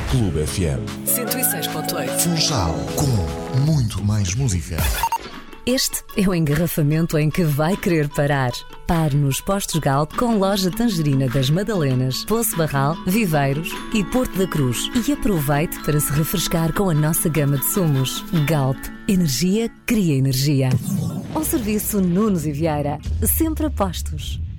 Clube FM 106.8. Funchal, com muito mais música. Este é o engarrafamento em que vai querer parar. Pare nos Postos Galp com loja Tangerina das Madalenas, Poço Barral, Viveiros e Porto da Cruz. E aproveite para se refrescar com a nossa gama de sumos. Galp. Energia cria energia. Um serviço Nunes e Vieira. Sempre a postos.